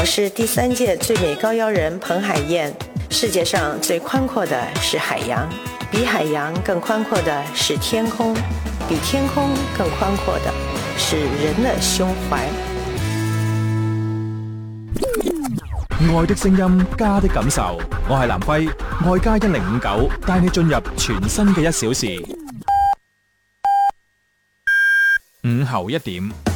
是第3屆最美高腰人彭海燕。世界上最宽阔的是海洋，比海洋更宽阔的是天空，比天空更寬闊的是人的胸懷。 愛的聲音，家的感受。我係南輝，愛家1059帶你進入全新嘅1小時。午後1點。